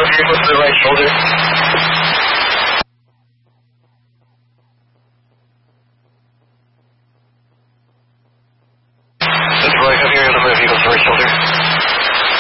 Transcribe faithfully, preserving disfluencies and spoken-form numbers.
Eagle to the right shoulder. Detroit, come here, number of Eagle to the right shoulder.